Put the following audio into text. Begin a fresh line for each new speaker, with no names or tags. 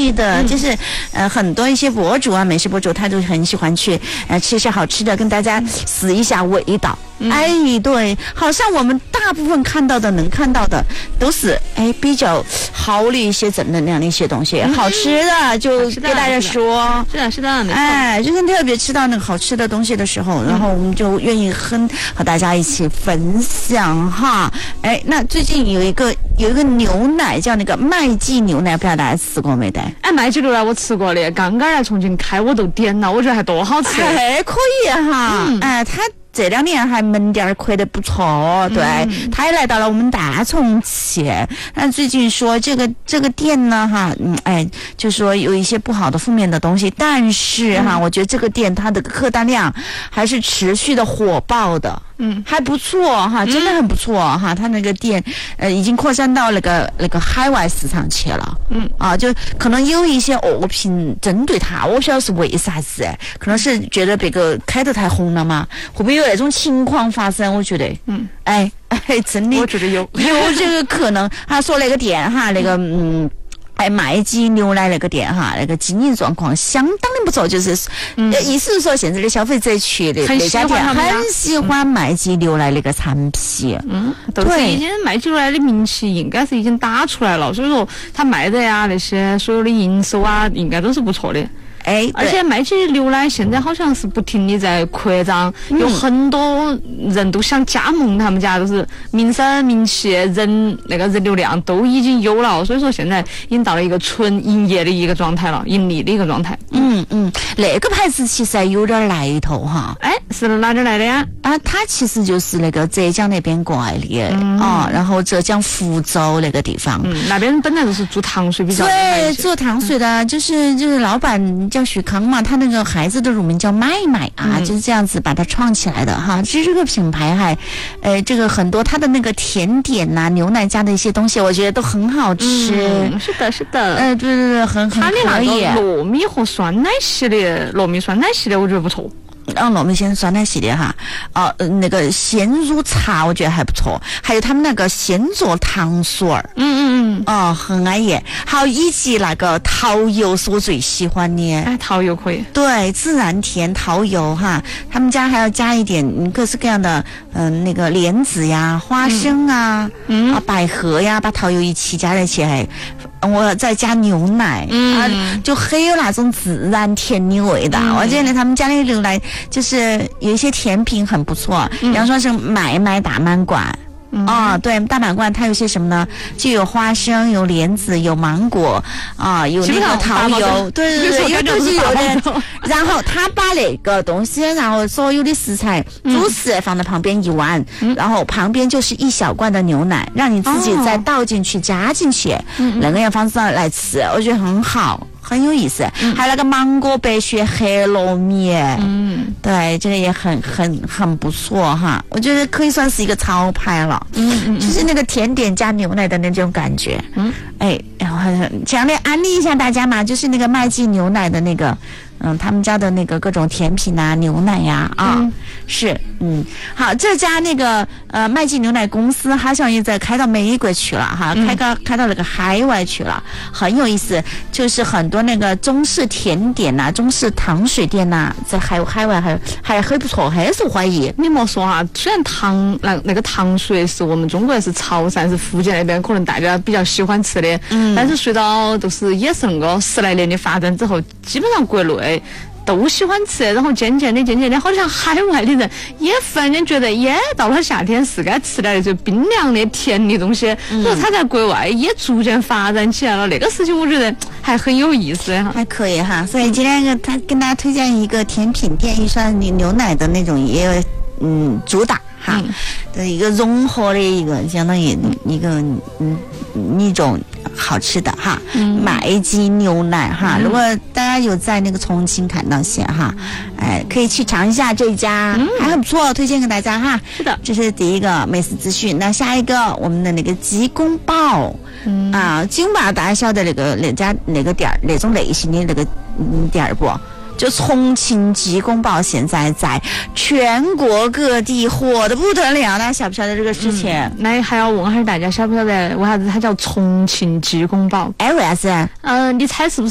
趣的，就是很多一些博主啊，美食博主他都很喜欢去吃一些好吃的，跟大家试一下味道。哎，对，好像我们大部分看到的能看到的都是比较好的一些正能量的一些东西，好吃的就给大家说，
是的，
就是特别吃到那个好吃的东西的时候，然后我们就愿意和大家一起分享哈。那最近有一个牛奶叫那个麦记牛奶，不知道大家吃过没得？
麦记牛奶我吃过的，刚刚来重庆开我都点了，我觉得还多好吃。
可以哈，它这2年还门店开得不错，对，他也来到了我们大重庆。那最近说这个店呢，哈，就说有一些不好的负面的东西，但是哈，我觉得这个店它的客单量还是持续的火爆的。还不错哈，真的很不错哈。他那个店已经扩散到那个海外市场去了。就可能有一些恶评针对他，我不晓得是为啥子，可能是觉得别个开得太红了嘛，会不会有那种情况发生？我觉得，真的，
我觉得有
这个可能。他说那个店哈，那个麦记牛奶那个店哈，那个经营状况相当的不错，就是意思是说现在的消费者去的那家店很喜欢麦记牛奶那个产品。
对，已经麦记牛奶的名气应该是已经打出来了，所以说他卖的呀那些所有的营收啊，应该都是不错的。而且麦记牛奶现在好像是不停地在扩张，有很多人都想加盟他们家，都是名声名气人流量都已经有了，所以说现在已经到了一个纯营业的一个状态了，盈利的一个状态。
那个牌子其实还有点来头哈。
是哪点来的呀？
它其实就是那个浙江那边过来的然后浙江福州那个地方，
那边本来就是做糖水比较
对，做糖水的，就是老板叫许康嘛，他那个孩子的乳名叫麦麦就是这样子把它创起来的哈。其实这个品牌还这个很多它的那个甜点牛奶加的一些东西，我觉得都很好吃。
是的，
对，很可以。
它的那个糯米和酸奶系列，糯米酸奶系列我觉得不错。
糯米鲜酸奶系列哈，那个鲜乳茶我觉得还不错，还有他们那个鲜做糖水儿，很安逸。还有以及那个桃油是我最喜欢的，
桃油可以，
对，自然甜桃油哈，他们家还要加一点各式各样的那个莲子呀、花生百合呀，把桃油一起加在一起，我再加牛奶就很有那种自然甜的味道。我觉得他们家的牛奶就是有一些甜品很不错，比方说是麦大满贯。对，大满贯它有些什么呢？就有花生，有莲子，有芒果有那个桃油，对，有都是有的。然后他把那个东西，然后所有的食材主食放在旁边一碗，然后旁边就是一小罐的牛奶，让你自己再倒进去加进去，那个样方式来吃，我觉得很好。很有意思，还有那个芒果白雪黑糯米，对，这个也很不错哈，我觉得可以算是一个潮牌了，就是那个甜点加牛奶的那种感觉，强烈安利一下大家嘛，就是那个麦记牛奶的那个。他们家的那个各种甜品牛奶呀是好，这家那个麦记牛奶公司好像也在开到美国去了哈，开到那个海外去了，很有意思。就是很多那个中式甜点中式糖水店在海外还很不错，很受欢迎。
你莫说哈，虽然那个糖水是我们中国是潮汕是福建那边可能大家比较喜欢吃的，但是随着也是那个10来年的发展之后，基本上国内都喜欢吃，然后渐渐的好像海外的人也忽然间觉得到了夏天是该吃点那些冰凉的甜的东西，然后它在国外也逐渐发展起来了，那个事情我觉得还很有意思哈，
还可以哈。所以今天他跟大家推荐一个甜品店，一算牛奶的那种也有主打哈的一个融合的一个相当于一个一种好吃的哈，麦记牛奶哈。如果大家有在那个重庆看到些哈，可以去尝一下这一家，还很不错，推荐给大家哈。
是的，
这是第一个美食资讯。那下一个我们的那个鸡公煲鸡公煲大家晓得那家那个店儿那种类型的那个店儿不？就重庆鸡公煲现在在全国各地火得不得了，大家晓不晓得这个事情？
那还要问下大家晓不晓得为啥子它叫重庆鸡公煲？
为啥子？
你猜是不是